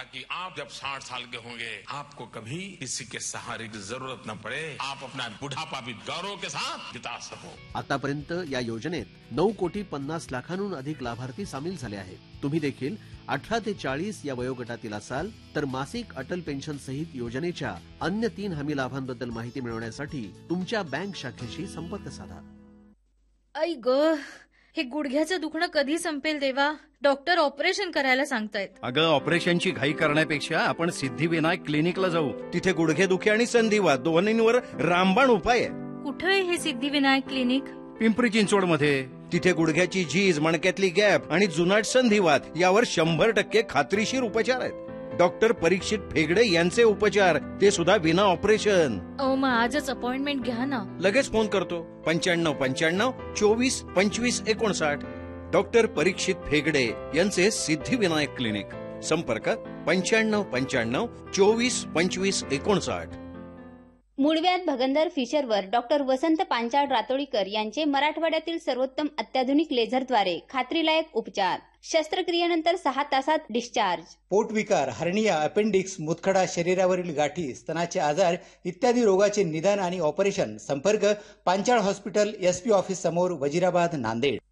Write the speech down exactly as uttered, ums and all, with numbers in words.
ताकि आप जब साठ साल के होंगे आपको कभी किसी के सहारे की जरूरत न पड़े, आप अपना बुढ़ापा भी गौरव के साथ बिता सको। आतापर्यंत या योजनेत नऊ कोटी पन्नास लाखांहून अधिक लाभार्थी सामील झाले आहेत. तुम्ही देखील अठरा ते चाळीस या वयोगटातील असाल तर मासिक अटल पेन्शन सहित योजनेच्या अन्य तीन हमी लाभांबद्दल माहिती मिळवण्यासाठी तुमच्या बँक शाखेशी संपर्क साधा. आई ग, हे गुडघ्याचं दुखणं कधी संपेल देवा? डॉक्टर ऑपरेशन करायला सांगतायत. अगं, ऑपरेशनची घाई करण्यापेक्षा आपण सिद्धिविनायक क्लिनिकला जाऊ. तिथे गुडघेदुखी आणि संधिवात दोन्हींवर रामबाण उपाय आहे. कुठे आहे हे सिद्धिविनायक क्लिनिक? पिंपरी चिंचवड मध्ये. तिथे गुडघ्याची झीज, मणक्यातली गॅप आणि जुनाट संधिवात यावर शंभर टक्के खात्रीशीर उपचार आहेत. डॉक्टर परीक्षित फेगडे यांचे उपचार, ते सुद्धा विना ऑपरेशन. अहो, मग आजच अपॉइंटमेंट घ्या ना. लगेच फोन करतो. पंच्याण्णव पंच्याण्णव चोवीस पंचवीस एकोणसाठ. डॉक्टर परीक्षित फेगडे यांचे सिद्धिविनायक क्लिनिक. संपर्क पंच्याण्णव पंच्याण्णव चोवीस पंचवीस एकोणसाठ. मुळव्यात भगंदर फिशरवर डॉक्टर वसंत पांचाळ रातोळीकर यांचे मराठवाड्यातील सर्वोत्तम अत्याधुनिक लेझरद्वारे खात्रीलायक उपचार. शस्त्रक्रियेनंतर सहा तासात डिस्चार्ज. पोटविकार, हर्निया, अपेंडिक्स, मुतखडा, शरीरावरील गाठी, स्तनाचे आजार इत्यादी रोगाचे निदान आणि ऑपरेशन. संपर्क पांचाळ हॉस्पिटल, एसपी ऑफिस समोर, वजिराबाद, नांदेड.